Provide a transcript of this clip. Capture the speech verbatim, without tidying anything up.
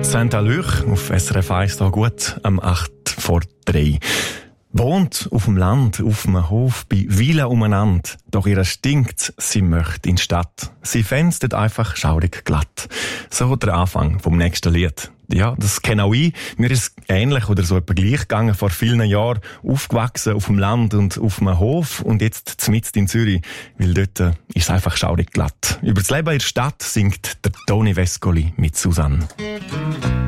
Saint-Allure auf S R F eins da gut am acht vor drei. Wohnt auf dem Land, auf dem Hof, bei Villa umeinander. Doch ihr stinkt, sie möchte in die Stadt. Sie fänd's dort einfach schaurig glatt. So der Anfang vom nächsten Lied. Ja, das kenne auch ich. Mir ist ähnlich oder so etwa gleich gegangen vor vielen Jahren. Aufgewachsen auf dem Land und auf dem Hof und jetzt zmitzt in Zürich, weil dort äh, ist es einfach schaurig glatt. Über das Leben in der Stadt singt der Toni Vescoli mit Susanne.